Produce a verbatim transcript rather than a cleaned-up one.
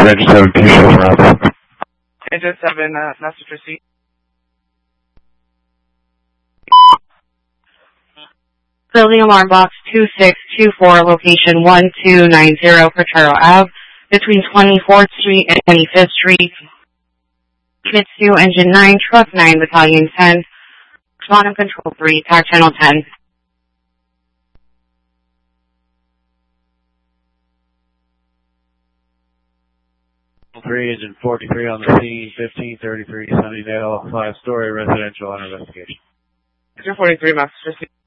Engine seven, P show for Alpha. Engine seven, uh, message receipt. Building alarm box two six two four, location one two nine zero, Potrero Avenue, between twenty-fourth Street and twenty-fifth Street. Mitsu Engine nine, Truck nine, Battalion ten, Quantum Control three, Tac Channel ten. three, Engine forty-three on the scene, fifteen thirty-three Sunnydale, five-story residential under investigation. Engine forty-three, message receipt.